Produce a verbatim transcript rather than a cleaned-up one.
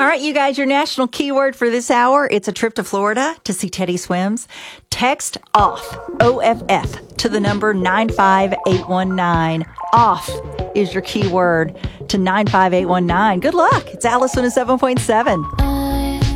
All right, you guys, your national keyword for this hour, it's a trip to Florida to see Teddy Swims. Text OFF, O F F, to the number nine five eight one nine. OFF is your keyword to nine five eight one nine. Good luck. It's Alice one oh seven point seven.